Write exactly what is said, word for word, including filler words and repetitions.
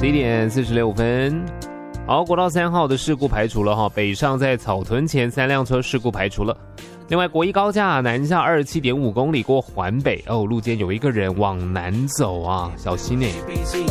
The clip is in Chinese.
十一点四十六分。好，国道三号的事故排除了哈，北上在草屯前三辆车事故排除了。另外，国一高架南下二十七点五公里过环北哦，路肩有一个人往南走啊，小心呢。